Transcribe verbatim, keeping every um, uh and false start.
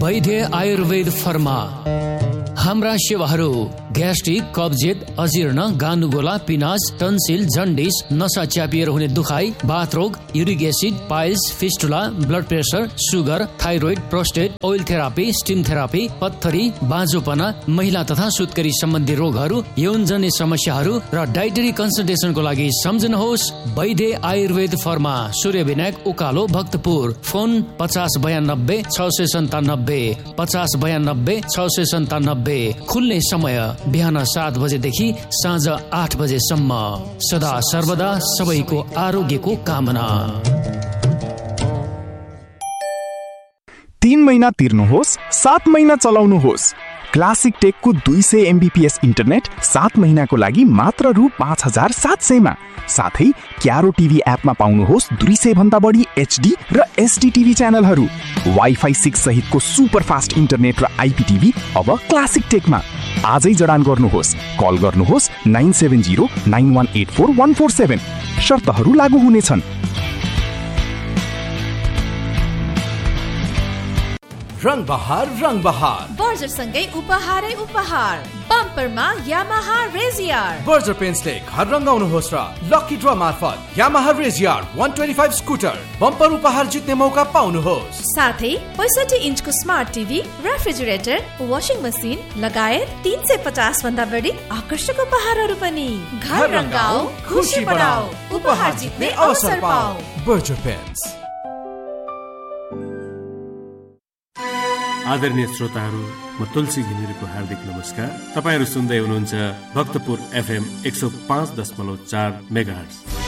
वैद्य Ayurveda pharma. हाम्रा सेवाहरू gastric, कब्जियत, अजीर्ण, गानुगोला, पिनास, टन्सिल, जन्डिस, नसा च्यापिएर हुने दुखाइ, बाथरोग, uric acid, piles, fistula, blood pressure, sugar, thyroid, prostate, oil therapy, steam therapy, पत्थरी, बाँझोपना, महिला तथा सुत्केरी सम्बन्धी रोगहरू, यौनजन्य समस्याहरू र डाइटरी कन्सल्टेसनको लागि सम्झनुहोस् वैद्य आयुर्वेद फर्मा, सूर्य विनायक, उकालो, भक्तपुर। फोन पचास बयानब्बे छ सय सन्तानब्बे पचास बयानब्बे छ सय सन्तानब्बे। खुल्ने समय बिहान सात बजेदेखि साँझ आठ बजेसम्म। सदा सर्वदा सबैको आरोग्यको कामना। तीन महिना तिर्नुहोस्, सात महिना चलाउनुहोस्। क्लासिक टेकको दुई सय एमबीपीएस इन्टरनेट सात महिनाको लागि मात्र रु पाँच हजार सात सयमा। साथै क्यारो टिभी एपमा पाउनुहोस् दुई सय भन्दा बढी एचडी र एसडी टिभी च्यानलहरू। वाइफाई सिक्स सहितको सुपर फास्ट इन्टरनेट र आइपीटिभी अब क्लासिक टेकमा। आजै जडान गर्नुहोस्। कल गर्नुहोस् nine seven zero nine one eight four one four seven. शर्तहरू लागू हुनेछन्। रंग बहार रंग बहार बर्जर सँगै उपहारै उपहार। बम्परमा यामाहा रेजियर। बर्जर पेन्सले घर रंगाउनुहोस् र लकी ड्र मार्फत यामाहा रेजियर एक सय पच्चीस स्कुटर बम्पर उपहार जित्ने मौका पाउनुहोस्। साथै पैँसठी इन्चको smart TV, refrigerator, washing machine लगायत तीन सय पचास भन्दा बढी आकर्षक उपहारहरू पनि। घर रंगाऊ, खुशी बढाऊ, उपहार जित्ने अवसर पाऊ। Berger pens. आदरणीय श्रोताहरू, म तुलसी घिमिरेको हार्दिक नमस्कार। तपाईहरू सुन्दै हुनुहुन्छ भक्तपुर एफएम एक सौ पाँच दशमलव चार मेगाहर्ट्ज।